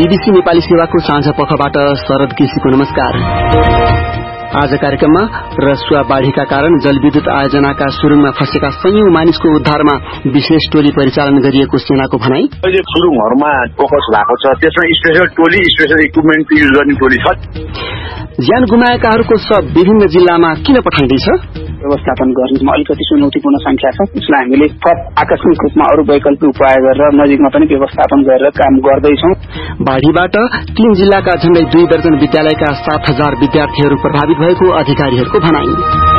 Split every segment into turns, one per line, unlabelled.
BBC Nepali सेवाको साँझ पखबाट शरद केसीको नमस्कार। आज कार्यक्रममा रसुवा बाढ़ीका कारण जलविद्युत आयोजनाका सुरुङमा फँसेका सयौं मानिसको उद्धारमा विशेष टोली परिचालन गरिएको सेनाको भनाई।
अहिले सुरुङहरुमा फोकस भएको छ, त्यसमा स्पेशल टोली, स्पेशल इक्विपमेन्ट युज गर्ने टोली छ।
ज्यान गुमाएकाहरूको सब विभिन्न जिल्लामा किन पठाइँदैछ?
व्यवस्थापन गर्नुमा अलिकति चुनौतीपूर्ण संख्या छ, त्यसलाई हामीले थप आकस्मिक रूपमा अरू वैकल्पिक उपाय गरेर नजिकमा पनि व्यवस्थापन गरेर काम गर्दैछौं।
बाढ़ीबाट 3 जिल्लाका झण्डै 2 दर्जन विद्यालयका 7,000 विद्यार्थीहरू प्रभावित भएको अधिकारीहरूको भनाई।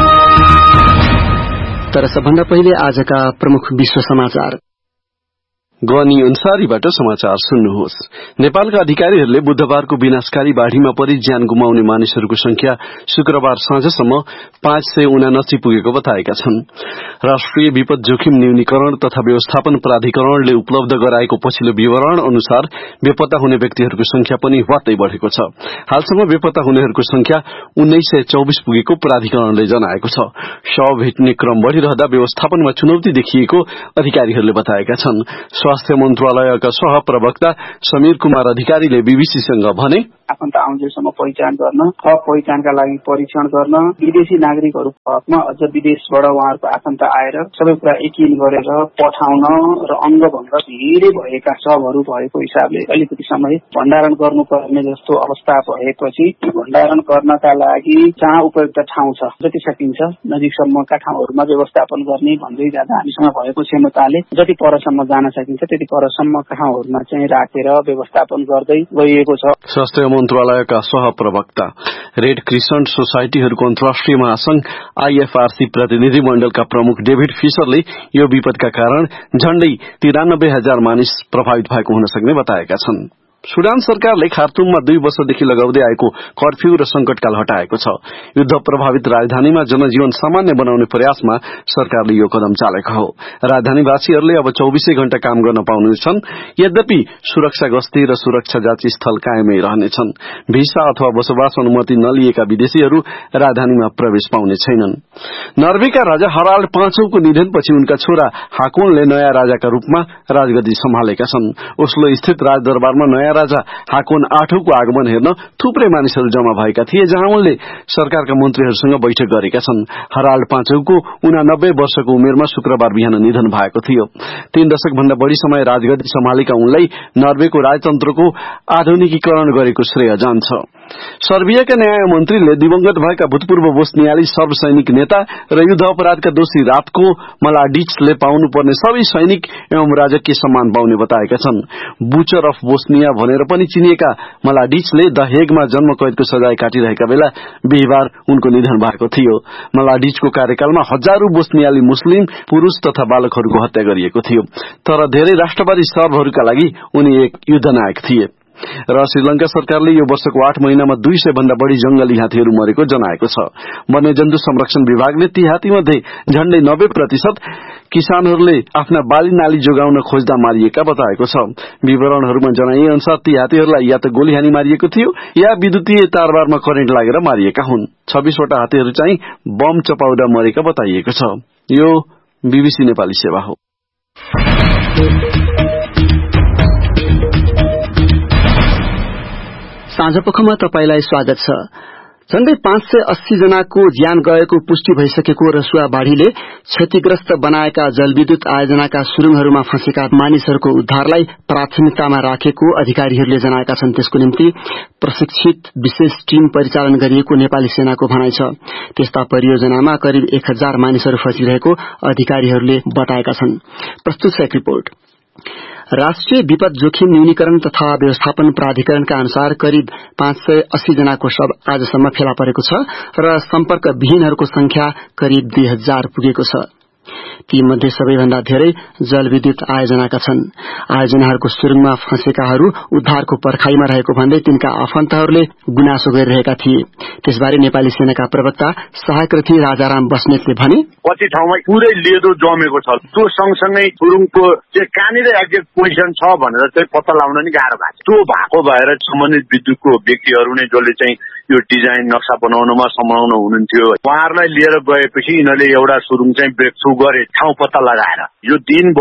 तर सबभन्दा पहिले आजका प्रमुख विश्व समाचार।
गनी अन्सारीबाट समाचार सुन्नुहोस्। नेपालका अधिकारीहरूले बुधबारको विनाशकारी बाढ़ीमा परि ज्यान गुमाउने मानिसहरूको संख्या शुक्रबार साँझसम्म 579 पुगेको बताएका छन्। राष्ट्रिय विपद जोखिम न्यूनीकरण तथा व्यवस्थापन प्राधिकरणले उपलब्ध गराएको पछिल्लो विवरण अनुसार बेपत्ता हुने व्यक्तिहरूको संख्या पनि वात्तै बढ़ेको छ। हालसम्म बेपत्ता हुनेहरूको संख्या 1924 पुगेको प्राधिकरणले जनाएको छ। शव भेट्ने क्रम बढ़िरहँदा व्यवस्थापनमा चुनौती देखिएको अधिकारीहरूले बताएका छन्। स्वास्थ्य मन्त्रालयका सहप्रवक्ता समीर कुमार अधिकारीले बीबीसीसँग भने,
आफन्त आउन्जेलसम्म पहिचान गर्न, थप पहिचानका लागि परीक्षण गर्न, विदेशी नागरिकहरू हकमा अझ विदेशबाट उहाँहरूको आफन्त आएर सबै कुरा एकिन गरेर पठाउन र अङ्गभङ्ग धेरै भएका शवहरू भएको हिसाबले अलिकति समय भण्डारण गर्नुपर्ने जस्तो अवस्था भएपछि भण्डारण गर्नका लागि जहाँ उपयुक्त ठाउँ छ, जति सकिन्छ नजिकसम्मका ठाउँहरूमा व्यवस्थापन गर्ने भन्दै जाँदा हामीसँग भएको क्षमताले जति परसम्म जान सकिन्छ त्यति परसम्मका ठाउँहरूमा चाहिँ राखेर व्यवस्थापन गर्दै गइएको छ।
स्वास्थ्य मन्त्रालयका सहप्रवक्ता रेड क्रिसेन्ट सोसाइटीहरूको अन्तर्राष्ट्रिय महासंघ आईएफआरसी प्रतिनिधि मण्डलका प्रमुख डेभिड फिशरले यो विपदका कारण झण्डै 93,000 मानिस प्रभावित भएको हुन सक्ने बताएका छन्। सुडान सरकारले खार्तुममा 2 वर्षदेखि लगाउँदै आएको कर्फ्यू र संकटकाल हटाएको छ। युद्ध प्रभावित राजधानीमा जनजीवन सामान्य बनाउने प्रयासमा सरकारले यो कदम चालेको हो। राजधानीवासीहरूले अब 24 घण्टा काम गर्न पाउनेछन्। यद्यपि सुरक्षा गस्ती र सुरक्षा जाँची स्थल कायमै रहनेछन्। भिसा अथवा बसोबास अनुमति नलिएका विदेशीहरू राजधानीमा प्रवेश पाउने छैनन्। नर्वेका राजा हराल्ड पाँचौंको निधनपछि उनका छोरा हाकोनले नयाँ राजाका रूपमा राजगद्दी सम्हालेका छन्। ओस्लो स्थित राजदरबारमा नयाँ राजा हाकोन 8औंको आगमन हेर्न थुप्रै मानिसहरू जम्मा भएका थिए, जहाँ उनले सरकारका मन्त्रीहरूसँग बैठक गरेका छन्। हराल्ड पाँचौंको 89 वर्षको उमेरमा शुक्रबार बिहान निधन भएको थियो। 3 दशक भन्दा बढ़ी समय राजगद्दी सम्हालेका उनलाई नर्वेको राजतन्त्रको आधुनिकीकरण गरेको श्रेय जान्छ। सर्बियाका न्याय मन्त्रीले दिवंगत भएका भूतपूर्व बोस्नियाली सर्ब सैनिक नेता र युद्ध अपराधका दोषी रातको मलाडिचले पाउनुपर्ने सबै सैनिक एवं राजकीय सम्मान पाउने बताएका छन्। बुचर अफ बोस्निया भनेर पनि चिनिएका मलाडिचले द हेगमा जन्म कैदको सजाय काटिरहेका बेला बिहीबार उनको निधन भएको थियो। मलाडिचको कार्यकालमा हजारौं बोस्नियाली मुस्लिम पुरूष तथा बालकहरूको हत्या गरिएको थियो। तर धेरै राष्ट्रवादी सर्बहरूका लागि उनी एक युद्धनायक थिए। र श्रीलंका सरकारले यो वर्षको 8 महिनामा 200 भन्दा बढ़ी जंगली हात्तीहरू मरेको जनाएको छ। वन्यजन्तु संरक्षण विभागले ती हात्तीमध्ये झण्डै 90% किसानहरूले आफ्ना बाली नाली जोगाउन खोज्दा मारिएका बताएको छ। विवरणहरूमा जनाइए अनुसार ती हात्तीहरूलाई या त गोली हानी मारिएको थियो या विद्युतीय तारबारमा करेन्ट लागेर मारिएका हुन्। 26 वटा हात्तीहरू चाहिँ बम चपाउँदा मरेका बताइएको छ। यो बीबीसी नेपाली सेवा हो।
साँझपखमा तपाईलाई स्वागत छ। झण्डै 580 जनाको ज्यान गएको पुष्टि भइसकेको रसुवा बाढ़ीले क्षतिग्रस्त बनाएका जलविद्युत आयोजनाका सुरुङहरूमा फँसेका मानिसहरूको उद्धारलाई प्राथमिकतामा राखेको अधिकारीहरूले जनाएका छन्। त्यसको निम्ति प्रशिक्षित विशेष टीम परिचालन गरिएको नेपाली सेनाको भनाइ छ। त्यस्ता परियोजनामा करिब 1000 मानिसहरू फँसिरहेको अधिकारीहरूले बताएका छन्। प्रस्तुत छ एक रिपोर्ट। राष्ट्रिय विपद जोखिम न्यूनीकरण तथा व्यवस्थापन प्राधिकरणका अनुसार करिब 580 जनाको शव आजसम्म फेला परेको छ र सम्पर्क विहीनहरूको संख्या करिब 2000 पुगेको छ। ती मध्ये सबैभन्दा धेरै जलविद्युत आयोजनाका छन्। आयोजनाहरूको सुरुङमा फँसेकाहरू उद्धारको पर्खाईमा रहेको भन्दै तिनका आफन्तहरूले गुनासो गरिरहेका थिए। त्यसबारे नेपाली सेनाका प्रवक्ता सहायक रथी राजाराम बस्नेतले भने,
कति ठाउँमा पुरै लेदो जमेको छ। त्यो सँगसँगै सुरुङको चाहिँ कहाँनिर एक्ज्याक्ट पोजिसन छ भनेर चाहिँ पत्ता लगाउन नि गाह्रो भएको छ। त्यो भएको भएर सम्बन्धित विद्युतको व्यक्तिहरू नै जसले चाहिँ यो डिजाइन नक्सा बनाउनमा सम्भावना हुनुहुन्थ्यो, उहाँहरूलाई लिएर गएपछि यिनीहरूले एउटा सुरुङ चाहिँ ब्रेक थ्रु गरे ठाउँ पत्ता लगाएर। यो दिनभरि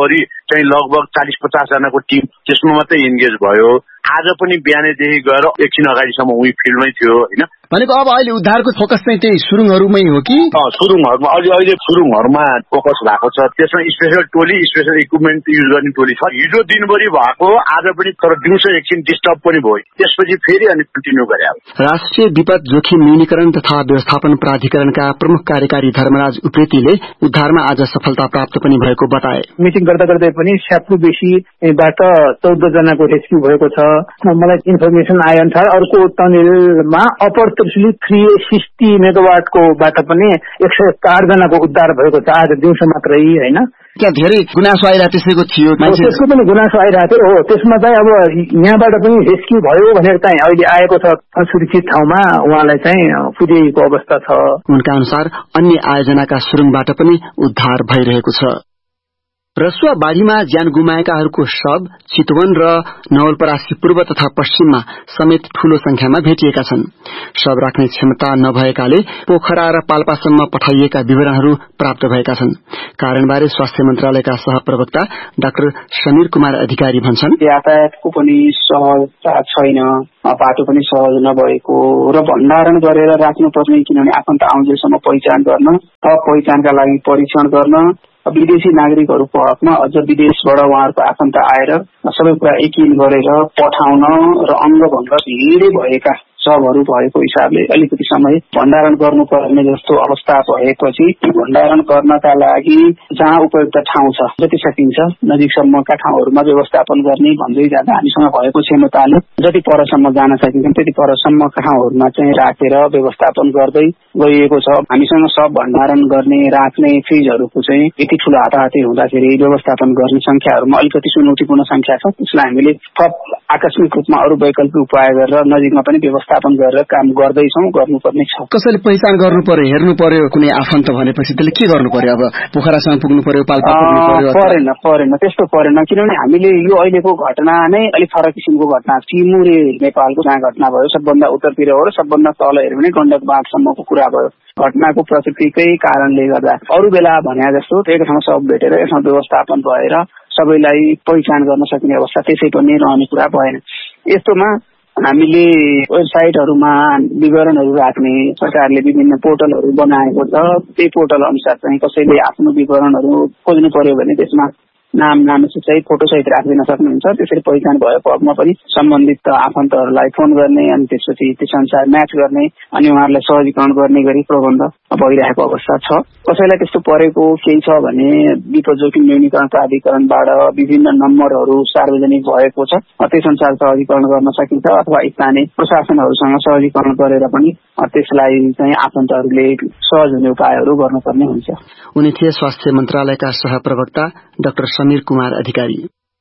चाहिँ लगभग 40-50 जनाको टिम त्यसमा मात्रै इन्गेज भयो। आज पनि बिहानैदेखि गएर एकछिन अगाडिसम्म उही फिल्डमै थियो होइन।
भनेको अब अहिले उद्धारको फोकस चाहिँ त्यही सुरुङहरूमै हो कि?
सुरुङहरूमा अहिले सुरुङहरूमा फोकस भएको छ। त्यसमा स्पेशल टोली, स्पेशल इक्विपमेन्ट युज गर्ने टोली छ। हिजो दिनभरि भएको, आज पनि तर दिउँसो एकछिन डिस्टर्ब पनि भयो, त्यसपछि फेरि अनि कन्टिन्यू गरे।
राष्ट्रिय विपद जोखिम न्यूनीकरण तथा व्यवस्थापन प्राधिकरणका प्रमुख कार्यकारी धर्मराज उप्रेतीले उद्धारमा आज सफलता प्राप्त पनि भएको बताए।
मिटिङ गर्दा गर्दै पनि 7 बेसीबाट 14 जनाको रेस्क्यू भएको छ। मलाई इन्फर्मेसन आए अनुसार अर्को टनेलमा अपर त्रिशुली 360 मेगावाटको बाट पनि 104 जनाको उद्धार भएको छ आज दिउँसो मात्रै होइन।
त्यहाँ धेरै गुनासो आइरहेको त्यसैको थियो,
त्यसको पनि गुनासो आइरहेको थियो हो। त्यसमा चाहिँ अब यहाँबाट पनि रेस्क्यू भयो भनेर चाहिँ अहिले आएको छ सुरक्षित ठाउँमा, उहाँलाई चाहिँ पुर्याइएको अवस्था छ।
उनका अनुसार अन्य आयोजनाका सुरुङबाट पनि उद्धार भइरहेको छ। रसुवा बाढ़ीमा ज्यान गुमाएकाहरूको शव चितवन र नवलपरासी पूर्व तथा पश्चिममा समेत ठूलो संख्यामा भेटिएका छन्। शव राख्ने क्षमता नभएकाले पोखरा र पाल्पासम्म पठाइएका विवरणहरू प्राप्त भएका छन्। कारणबारे स्वास्थ्य मन्त्रालयका सहप्रवक्ता डाक्टर समीर कुमार अधिकारी भन्छन्,
यातायातको पनि सहजता छैन, बाटो पनि सहज नभएको र भण्डारण गरेर राख्नुपर्ने, किनभने आफन्त आउन्जेलसम्म पहिचान गर्न, पहिचानका लागि परीक्षण गर्न, विदेशी नागरिकहरूको हकमा अझ विदेशबाट उहाँहरूको आफन्त आएर सबै कुरा एकिन गरेर पठाउन र अङ्गभङ्ग धेरै भएका शवहरू भएको हिसाबले अलिकति समय भण्डारण गर्नुपर्ने जस्तो अवस्था भएपछि भण्डारण गर्नका लागि जहाँ उपयुक्त ठाउँ छ जति सकिन्छ नजिकसम्मका ठाउँहरूमा व्यवस्थापन गर्ने भन्दै जाँदा हामीसँग भएको क्षमताले जति परसम्म जान सकिन्छ त्यति परसम्मका ठाउँहरूमा चाहिँ राखेर व्यवस्थापन गर्दै गइएको छ। हामीसँग सब भण्डारण गर्ने राख्ने फ्रिजहरूको चाहिँ यति ठूलो हाताहाती हुँदाखेरि व्यवस्थापन गर्ने संख्याहरूमा अलिकति चुनौतीपूर्ण संख्या छ। त्यसलाई हामीले थप आकस्मिक रूपमा अरू वैकल्पिक उपाय गरेर नजिकमा पनि व्यवस्थापन गरेर काम गर्दैछौँ, गर्नुपर्ने छ।
कसैले पहिचान गर्नु पर्यो, हेर्नु पर्यो, कुनै आफन्त भनेपछि त्यसले के गर्नु पर्यो? अब पोखरासम्म पुग्नु पर्यो, पाल्पा पुग्नु पर्यो?
परेन, त्यस्तो परेन, किनभने हामीले यो अहिलेको घटना नै अलिक फरक किसिमको घटना। टिमुरे नेपालको जहाँ घटना भयो सबभन्दा उत्तरतिर हो र सबभन्दा तल हेर्यो भने गण्डक बाँधसम्मको कुरा भयो। घटनाको प्रकृतिकै कारणले गर्दा अरू बेला भने जस्तो एक ठाउँ सब भेटेर यसमा व्यवस्थापन भएर सबैलाई पहिचान गर्न सकिने अवस्था त्यसै पनि रहने कुरा भएन। यस्तोमा हामीले वेबसाइटहरूमा विवरणहरू राख्ने सरकारले विभिन्न पोर्टलहरू बनाएको छ। त्यही पोर्टल अनुसार चाहिँ कसैले आफ्नो विवरणहरू खोज्नु पर्यो भने त्यसमा नाम सहित फोटो सहित राखिदिन सक्नुहुन्छ। त्यसरी पहिचान भएको हकमा पनि सम्बन्धित आफन्तहरूलाई फोन गर्ने अनि त्यसपछि त्यस अनुसार म्याच गर्ने अनि उहाँहरूलाई सहजीकरण गर्ने गरी प्रबन्ध भइरहेको अवस्था छ। कसैलाई त्यस्तो परेको केही छ भने विपद जोखिम न्यूनीकरण प्राधिकरणबाट विभिन्न नम्बरहरू सार्वजनिक भएको छ, त्यस अनुसार सहजीकरण गर्न सकिन्छ अथवा स्थानीय प्रशासनहरूसँग सहजीकरण गरेर पनि त्यसलाई चाहिँ आफन्तहरूले सहज हुने उपायहरू गर्नुपर्ने हुन्छ।
उनी थिए स्वास्थ्य मन्त्रालयका सहप्रवक्ता डाक्टर समीर कुमार अधिकारी।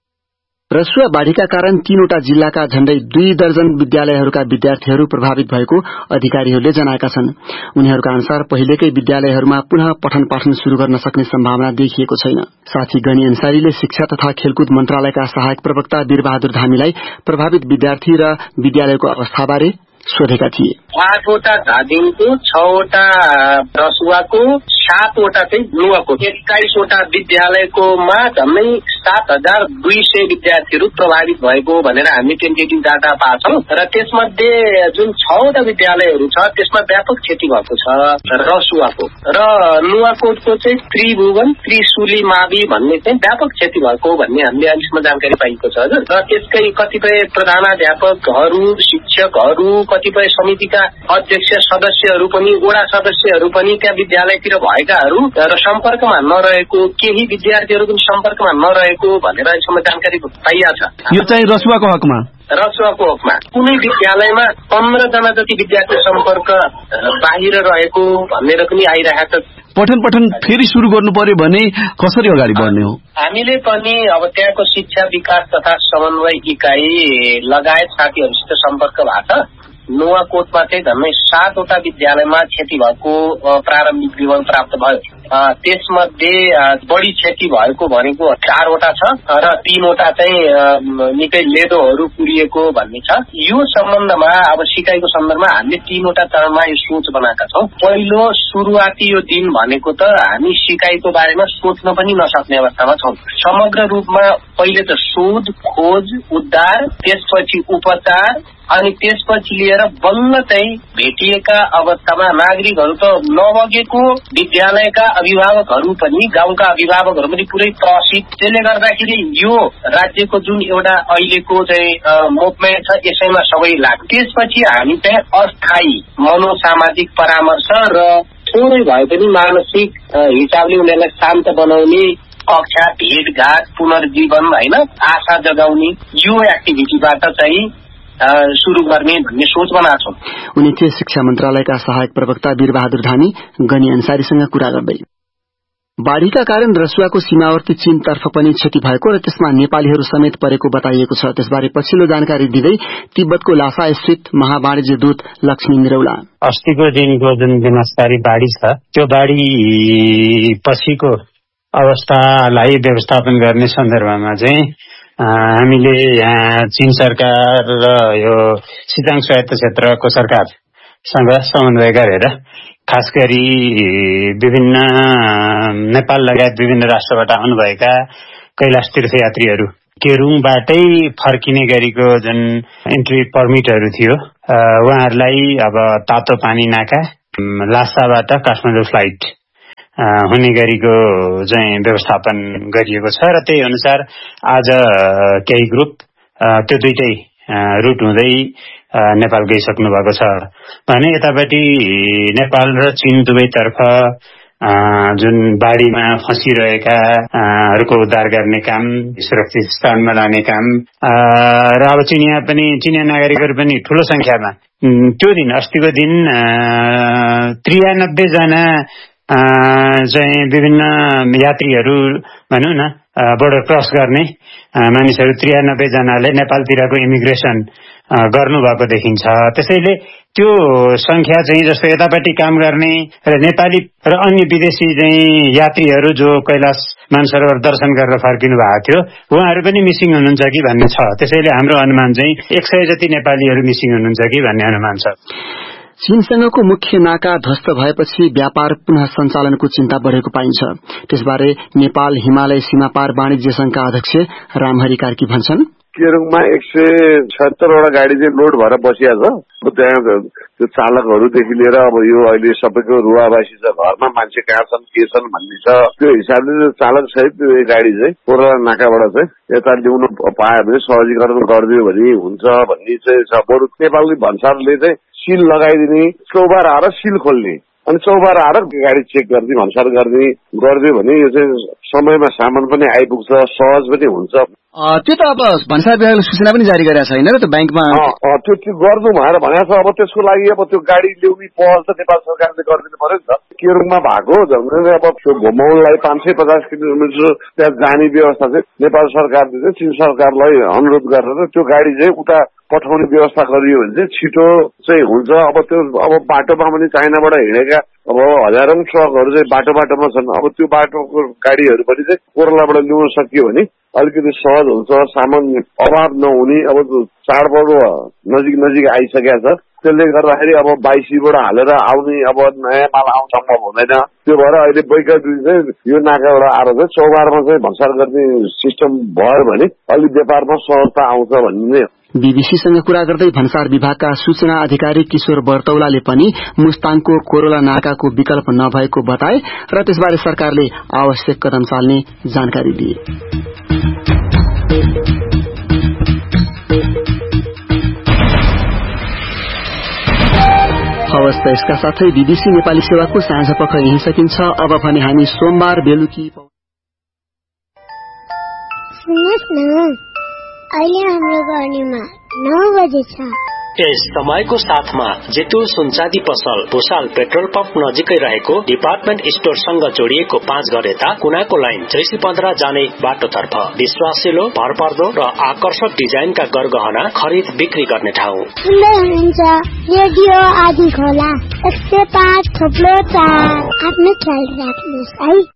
रसुवा बाढ़ीका कारण 3वटा जिल्लाका झण्डै 2 दर्जन विद्यालयहरूका विद्यार्थीहरू प्रभावित भएको अधिकारीहरूले जनाएका छन्। उनीहरूका अनुसार पहिलेकै विद्यालयहरूमा पुनः पठन पाठन शुरू गर्न सक्ने सम्भावना देखिएको छैन। साथी गणी अन्सारीले शिक्षा तथा खेलकुद मन्त्रालयका सहायक प्रवक्ता वीरबहादुर धामीलाई प्रभावित विद्यार्थी र विद्यालयको अवस्थाबारे सोधेका थिए।
8वटा धादिङको, 6वटा रसुवाको, 7वटा चाहिँ नुवाको, 21वटा विद्यालयकोमा झन्डै 7,200 विद्यार्थीहरू प्रभावित भएको भनेर हामी टेन्टेटिभ डाटा पाछौँ र त्यसमध्ये जुन 6वटा विद्यालयहरू छ त्यसमा व्यापक क्षति भएको छ रसुवाको र नुवाकोटको चाहिँ त्रिभुवन त्रिशुली मावि भन्ने चाहिँ व्यापक क्षति भएको भन्ने हामीले अहिलेसम्म जानकारी पाइएको छ हजुर। र त्यसकै कतिपय प्रधानाध्यापकहरू, शिक्षकहरू, कतिपय समितिका अध्यक्ष सदस्यहरू पनि, वडा सदस्यहरू पनि त्यहाँ विद्यालयतिर भएकाहरू र सम्पर्कमा नरहेको, केही विद्यार्थीहरू पनि सम्पर्कमा नरहेको भनेर अहिलेसम्म जानकारी पाइएको छ।
यो चाहिँ रसुवाको हकमा कुनै विद्यालयमा 15 जना जति विद्यार्थी सम्पर्क बाहिर रहेको भनेर पनि आइरहेको छ।
पठन फेरि शुरू गर्नु पर्यो भने कसरी अगाडि बढ्ने हो?
हामीले पनि अब त्यहाँको शिक्षा विकास तथा समन्वय इकाइ लगायत साथीहरूसित सम्पर्क भएको छ। नुवाकोटमा चाहिँ झन्डै 7वटा विद्यालयमा क्षति भएको प्रारम्भिक विवरण प्राप्त भयो। त्यसमध्ये बढी क्षति भएको भनेको 4वटा छ र 3वटा चाहिँ निकै लेदोहरू पुरिएको भन्ने छ। यो सम्बन्धमा अब सिकाइको सन्दर्भमा हामीले 3वटा चरणमा यो सोच बनाएका छौँ। पहिलो सुरुवाती यो दिन भनेको त हामी सिकाइको बारेमा सोच्न पनि नसक्ने अवस्थामा छौँ। समग्र रूपमा पहिले त शोध, खोज, उद्धार, त्यसपछि उपचार अनि त्यसपछि लिएर बल्ल चाहिँ भेटिएका अवस्थामा नागरिकहरू त नबगेको, विद्यालयका अभिभावकहरू पनि, गाउँका अभिभावकहरू पनि पुरै त्रसित। त्यसले गर्दाखेरि यो राज्यको जुन एउटा अहिलेको चाहिँ मुभमेन्ट छ यसैमा सबै लाग्छ। त्यसपछि हामी चाहिँ अस्थायी मनोसामाजिक परामर्श र थोरै भए पनि मानसिक हिसाबले उनीहरूलाई शान्त बनाउने कक्षा, भेटघाट, पुनर्जीवन होइन आशा जगाउने यो एक्टिभिटीबाट चाहिँ शुरू गर्ने भन्ने सोच बनाएको छौँ।
उनी के शिक्षा मन्त्रालयका सहायक प्रवक्ता वीरबहादुर धामी गनी अन्सारीसँग कुरा गर्दै बाढ़ीका कारण रसुवाको सीमावर्ती चीनतर्फ पनि क्षति भएको र त्यसमा नेपालीहरू समेत परेको बताइएको छ। त्यसबारे पछिल्लो जानकारी दिँदै तिब्बतको लासा स्थित महावाणिज्य दूत लक्ष्मी निरौला
अस्तिको दिनको जुन विनाशकारी बाढ़ी छ त्यो बाढ़ी पछिको अवस्थालाई व्यवस्थापन गर्ने सन्दर्भमा चाहिँ हामीले यहाँ चीन सरकार र यो सिताङ स्वायत्त क्षेत्रको सरकारसँग समन्वय गरेर खास गरी विभिन्न नेपाल लगायत विभिन्न राष्ट्रबाट आउनुभएका कैलाश तीर्थयात्रीहरू केरुङबाटै फर्किने गरीको जुन एन्ट्री पर्मिटहरू थियो उहाँहरूलाई अब तातो पानी नाका लासाबाट काठमाडौँ फ्लाइट हुने गरीको चाहिँ व्यवस्थापन गरिएको छ र त्यही अनुसार आज केही ग्रुप त्यो दुईटै रुट हुँदै नेपाल गइसक्नु भएको छ भने यतापट्टि नेपाल र चीन दुवैतर्फ जुन बाढीमा फँसिरहेकाहरूको उद्धार गर्ने काम, सुरक्षित स्थानमा लाने काम र अब चिनिया नागरिकहरू पनि ठूलो संख्यामा त्यो दिन अस्तिको दिन 93 जना चाहिँ विभिन्न यात्रीहरू भनौँ न बोर्डर क्रस गर्ने मानिसहरू 93 जनाले नेपालतिरको इमिग्रेसन गर्नुभएको देखिन्छ। त्यसैले त्यो संख्या चाहिँ जस्तो यतापट्टि काम गर्ने र नेपाली र अन्य विदेशी चाहिँ यात्रीहरू जो कैलाश मानसरोवर दर्शन गरेर फर्किनु भएको थियो उहाँहरू पनि मिसिङ हुनुहुन्छ कि भन्ने छ। त्यसैले हाम्रो अनुमान चाहिँ 100 जति नेपालीहरू मिसिङ हुनुहुन्छ कि भन्ने अनुमान छ।
चीनसँगको मुख्य नाका ध्वस्त भएपछि व्यापार पुनः सञ्चालनको चिन्ता बढ़ेको पाइन्छ। त्यसबारे नेपाल हिमालय सीमापार वाणिज्य संघका अध्यक्ष रामहरि कार्की भन्छन्,
केरुङमा 176वटा गाडी चाहिँ लोड भएर बसिएको छ। त्यहाँ त्यो चालकहरूदेखि लिएर अब यो अहिले सबैको रुवावासी छ, घरमा मान्छे कहाँ छन् के छन् भन्ने छ। त्यो हिसाबले चालक सहित यो गाडी चाहिँ कोरोला नाकाबाट चाहिँ यता ल्याउनु पायो भने सहजीकरण गरिदियो भने हुन्छ भन्ने चाहिँ छ। बरु नेपालले भन्सारले चाहिँ सिल लगाइदिने, चौबार आएर सिल खोल्ने अनि चौबार आएर गाडी चेक गर्ने, भन्सार गर्ने गरिदियो भने यो चाहिँ समयमा सामान पनि आइपुग्छ, सहज पनि हुन्छ।
त्यो त अब भन्सार विभागले सूचना पनि जारी गरेको छैन र त्यो बैंकमा
त्यो गर्नु भएर भनेको छ। अब त्यसको लागि अब त्यो गाडी ल्याउने पहल त नेपाल सरकारले गरिदिनु पर्यो नि त। केरुङमा भएको झन्डै अब घुमाउनलाई 550 किलोमिटर त्यहाँ जाने व्यवस्था चाहिँ नेपाल सरकारले चाहिँ चीन सरकारलाई अनुरोध गरेर त्यो गाडी चाहिँ उता पठाउने व्यवस्था गरियो भने चाहिँ छिटो चाहिँ हुन्छ। अब त्यो अब बाटोमा पनि चाइनाबाट हिँडेका अब हजारौं ट्रकहरू चाहिँ बाटोमा छन्। अब त्यो बाटोको गाडीहरू पनि चाहिँ कोरोलाबाट ल्याउन सकियो भने अलिकति सहज हुन्छ, सामान अभाव नहुने। अब चाडपर्व नजिक आइसकेका छ, त्यसले गर्दाखेरि अब 22बाट हालेर आउने अब नयाँ माल आउन सम्भव हुँदैन। त्यो भएर अहिले बैका दिन चाहिँ यो नाकाबाट आएर चाहिँ चौबारमा चाहिँ भन्सार गर्ने सिस्टम भयो भने अलिक व्यापारमा सहजता आउँछ भन्ने।
बीबीसीसँग कुरा गर्दै भन्सार विभागका सूचना अधिकारी किशोर बर्तौलाले पनि मुस्ताङको कोरोला नाकाको विकल्प नभएको बताए र त्यसबारे सरकारले आवश्यक कदम चाल्ने जानकारी दिए। हवस् त यसका साथै बीबीसी नेपाली सेवाको साँझ पख यही सकिन्छ। अब भने हामी सोमबार बेलुकी
सुन्नुहोस् न, अहिले हाम्रो गर्नेमा 9 बजे छ। यस समयको साथमा जेतु सुनचाँदी पसल भूषाल पेट्रोल पम्प नजिकै रहेको डिपार्टमेन्ट स्टोरसँग जोडिएको 5 घरेता कुनाको लाइन 315 जाने बाटोतर्फ विश्वासिलो भरपर्दो र आकर्षक डिजाइनका गरगहना खरिद बिक्री गर्ने ठाउँ।
सुन्दै हुनुहुन्छ रेडियो आदि खोला 105.4 आफ्नो ख्याल राख्नुहोस् है।